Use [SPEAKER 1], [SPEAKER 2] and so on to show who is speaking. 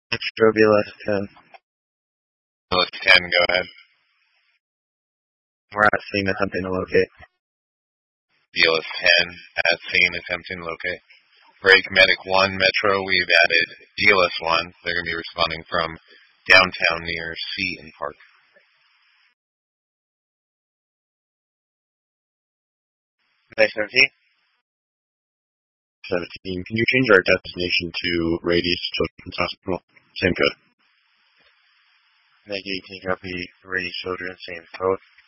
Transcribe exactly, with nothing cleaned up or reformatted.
[SPEAKER 1] Metro B L S ten.
[SPEAKER 2] B L S ten, go ahead.
[SPEAKER 1] We're at scene attempting to locate.
[SPEAKER 2] B L S ten, at scene attempting to locate. Break Medic one, Metro, we've added D L S one. They're going to be responding from downtown near Seton Park.
[SPEAKER 1] Base seventeen. seventeen. Can you change our destination to Radius Children's Hospital? Same code. Meg eighteen, copy. Radius Children's, same code.